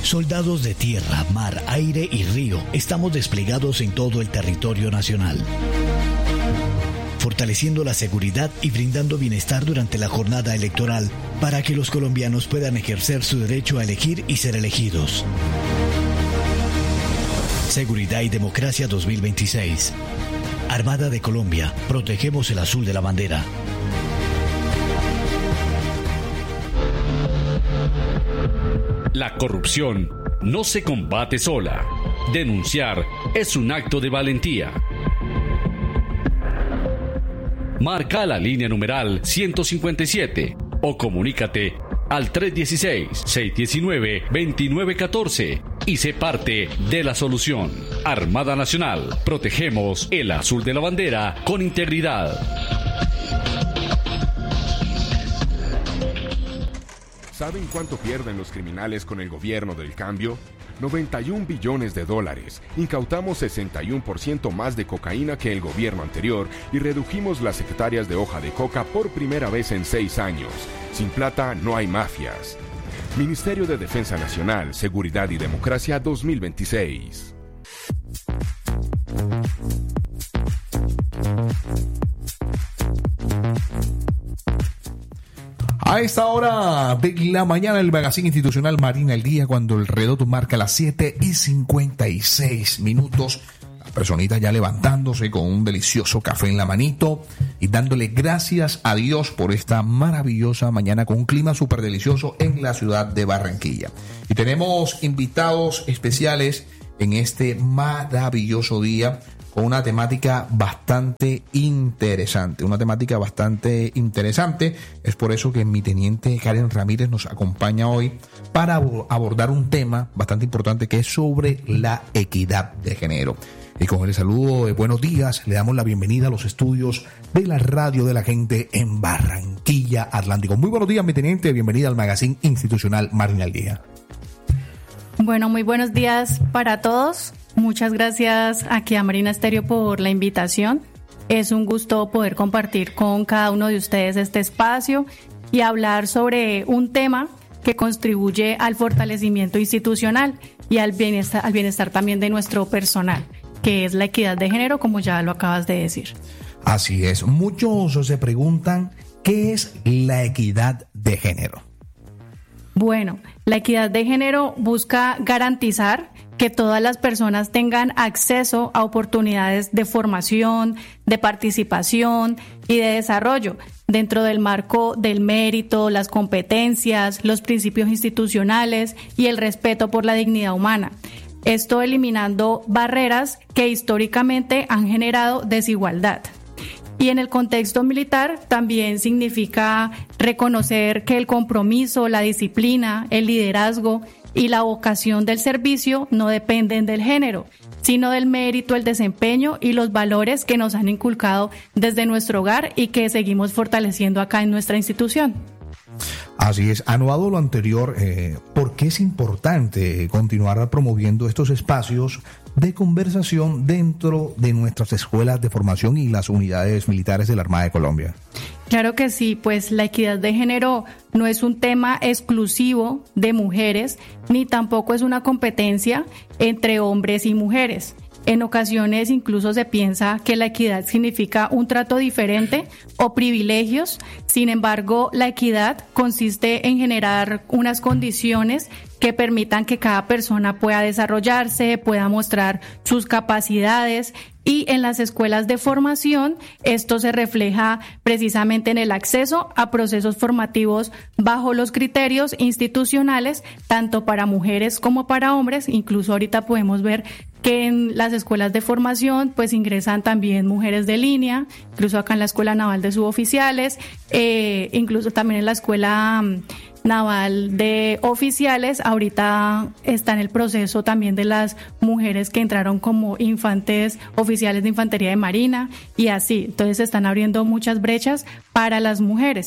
Soldados de tierra, mar, aire y río, estamos desplegados en todo el territorio nacional, fortaleciendo la seguridad y brindando bienestar durante la jornada electoral para que los colombianos puedan ejercer su derecho a elegir y ser elegidos. Seguridad y Democracia 2026. Armada de Colombia, protegemos el azul de la bandera. La corrupción no se combate sola. Denunciar es un acto de valentía. Marca la línea numeral 157 o comunícate al 316-619-2914 y sé parte de la solución. Armada Nacional, protegemos el azul de la bandera con integridad. ¿Saben cuánto pierden los criminales con el gobierno del cambio? 91 billones de dólares. Incautamos 61% más de cocaína que el gobierno anterior y redujimos las hectáreas de hoja de coca por primera vez en 6 años. Sin plata no hay mafias. Ministerio de Defensa Nacional, Seguridad y Democracia 2026. A esta hora de la mañana, el magazine institucional Marina al Día, cuando el reloj marca las 7:56. La personita ya levantándose con un delicioso café en la manito y dándole gracias a Dios por esta maravillosa mañana con un clima súper delicioso en la ciudad de Barranquilla. Y tenemos invitados especiales en este maravilloso día, con una temática bastante interesante. Es por eso que mi teniente Karen Ramírez nos acompaña hoy para abordar un tema bastante importante que es sobre la equidad de género. Y con el saludo de buenos días, le damos la bienvenida a los estudios de la radio de la gente en Barranquilla Atlántico. Muy buenos días, mi teniente, bienvenida al magazine institucional Marina al Día. Bueno, muy buenos días para todos. Muchas gracias aquí a Marina Estéreo por la invitación. Es un gusto poder compartir con cada uno de ustedes este espacio y hablar sobre un tema que contribuye al fortalecimiento institucional y al bienestar también de nuestro personal, que es la equidad de género, como ya lo acabas de decir. Así es. Muchos se preguntan, ¿qué es la equidad de género? Bueno, la equidad de género busca garantizar que todas las personas tengan acceso a oportunidades de formación, de participación y de desarrollo dentro del marco del mérito, las competencias, los principios institucionales y el respeto por la dignidad humana. Esto eliminando barreras que históricamente han generado desigualdad. Y en el contexto militar también significa reconocer que el compromiso, la disciplina, el liderazgo y la vocación del servicio no dependen del género, sino del mérito, el desempeño y los valores que nos han inculcado desde nuestro hogar y que seguimos fortaleciendo acá en nuestra institución. Así es. Anuado lo anterior, ¿por qué es importante continuar promoviendo estos espacios de conversación dentro de nuestras escuelas de formación y las unidades militares de la Armada de Colombia? Claro que sí, pues la equidad de género no es un tema exclusivo de mujeres, ni tampoco es una competencia entre hombres y mujeres. En ocasiones incluso se piensa que la equidad significa un trato diferente o privilegios. Sin embargo, la equidad consiste en generar unas condiciones que permitan que cada persona pueda desarrollarse, pueda mostrar sus capacidades, y en las escuelas de formación esto se refleja precisamente en el acceso a procesos formativos bajo los criterios institucionales, tanto para mujeres como para hombres. Incluso ahorita podemos ver que en las escuelas de formación pues ingresan también mujeres de línea, incluso acá en la Escuela Naval de Suboficiales, incluso también en la Escuela Naval de Oficiales. Ahorita está en el proceso también de las mujeres que entraron como infantes oficiales de Infantería de Marina y así. Entonces se están abriendo muchas brechas para las mujeres.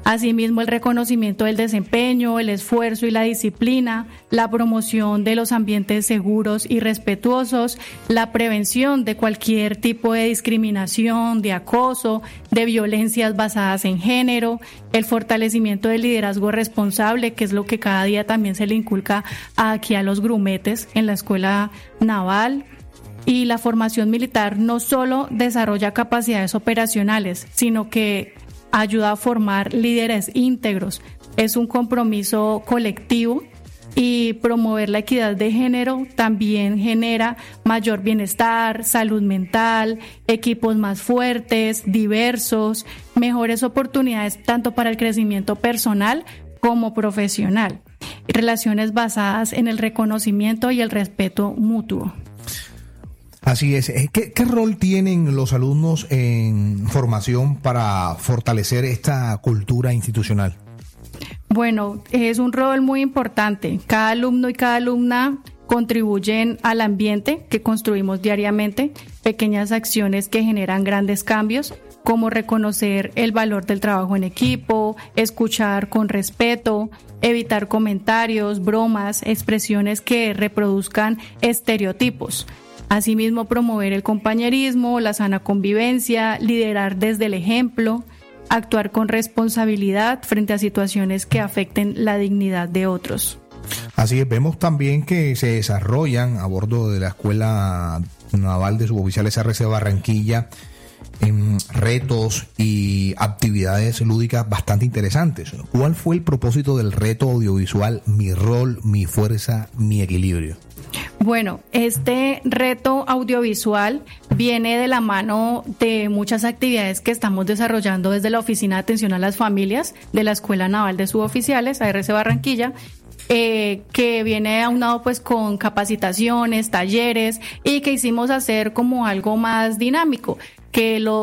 Asimismo, el reconocimiento del desempeño, el esfuerzo y la disciplina, la promoción de los ambientes seguros y respetuosos, la prevención de cualquier tipo de discriminación, de acoso, de violencias basadas en género, el fortalecimiento del liderazgo responsable, que es lo que cada día también se le inculca aquí a los grumetes en la Escuela Naval. Y la formación militar no solo desarrolla capacidades operacionales, sino que ayuda a formar líderes íntegros. Es un compromiso colectivo y promover la equidad de género también genera mayor bienestar, salud mental, equipos más fuertes, diversos, mejores oportunidades tanto para el crecimiento personal como profesional. Relaciones basadas en el reconocimiento y el respeto mutuo. Así es. ¿Qué rol tienen los alumnos en formación para fortalecer esta cultura institucional? Bueno, es un rol muy importante. Cada alumno y cada alumna contribuyen al ambiente que construimos diariamente, pequeñas acciones que generan grandes cambios, como reconocer el valor del trabajo en equipo, escuchar con respeto, evitar comentarios, bromas, expresiones que reproduzcan estereotipos. Asimismo, promover el compañerismo, la sana convivencia, liderar desde el ejemplo, actuar con responsabilidad frente a situaciones que afecten la dignidad de otros. Así es, vemos también que se desarrollan a bordo de la Escuela Naval de Suboficiales RC Barranquilla retos y actividades lúdicas bastante interesantes. ¿Cuál fue el propósito del reto audiovisual Mi Rol, Mi Fuerza, Mi Equilibrio? Bueno, este reto audiovisual viene de la mano de muchas actividades que estamos desarrollando desde la Oficina de Atención a las Familias de la Escuela Naval de Suboficiales, ARC Barranquilla, que viene aunado pues con capacitaciones, talleres y que hicimos hacer como algo más dinámico, que los